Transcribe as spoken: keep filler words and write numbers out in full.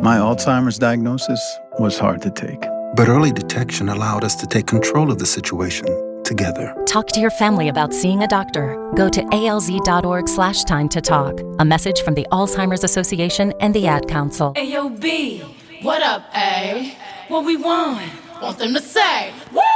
My Alzheimer's diagnosis was hard to take. But early detection allowed us to take control of the situation together. Talk to your family about seeing a doctor. Go to alz.org slash time to talk. A message from the Alzheimer's Association and the Ad Council. Ayo B, what up, A? What we want? Want them to say, woo!